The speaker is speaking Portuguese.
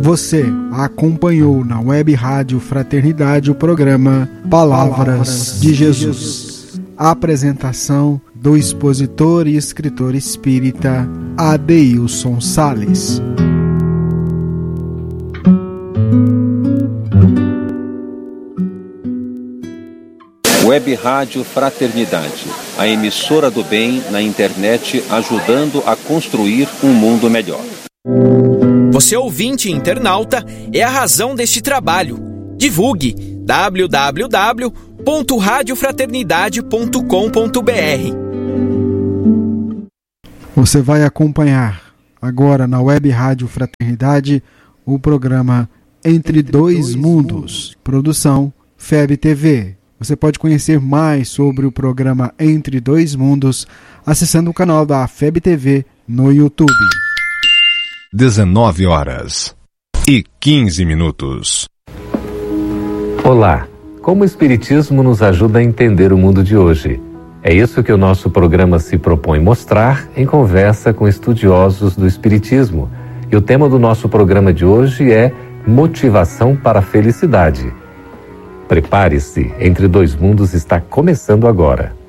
Você acompanhou na Web Rádio Fraternidade o programa Palavras de Jesus. A apresentação do expositor e escritor espírita Adeilson Sales. Web Rádio Fraternidade, a emissora do bem na internet, ajudando a construir um mundo melhor. Você ouvinte e internauta é a razão deste trabalho. Divulgue www.radiofraternidade.com.br. Você vai acompanhar agora na Web Rádio Fraternidade o programa Entre Dois Mundos, produção FEB TV. Você pode conhecer mais sobre o programa Entre Dois Mundos acessando o canal da FEB TV no YouTube. 19h15. Olá, como o Espiritismo nos ajuda a entender o mundo de hoje? É isso que o nosso programa se propõe mostrar em conversa com estudiosos do Espiritismo. E o tema do nosso programa de hoje é Motivação para a Felicidade. Prepare-se, Entre Dois Mundos está começando agora.